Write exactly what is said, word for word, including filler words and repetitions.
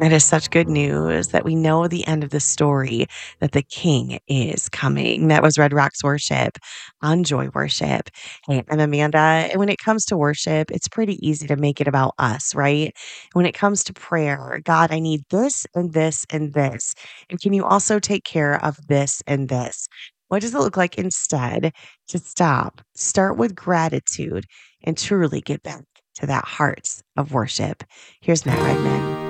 It is such good news that we know the end of the story, that the king is coming. That was Red Rocks Worship on Joy Worship. Hey, I'm Amanda. And when it comes to worship, it's pretty easy to make it about us, right? When it comes to prayer, God, I need this and this and this. And can you also take care of this and this? What does it look like instead to stop, start with gratitude, and truly get back to that heart of worship? Here's Matt Redman.